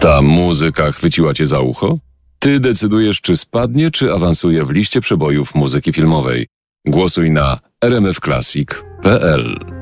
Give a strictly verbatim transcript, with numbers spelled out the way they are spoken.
Ta muzyka chwyciła cię za ucho? Ty decydujesz, czy spadnie, czy awansuje w liście przebojów muzyki filmowej. Głosuj na r m f classic kropka p l.